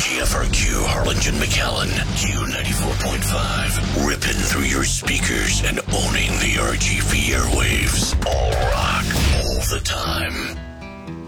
WGFRQ Harlingen McAllen, Q94.5, ripping through your speakers and owning the RGV airwaves.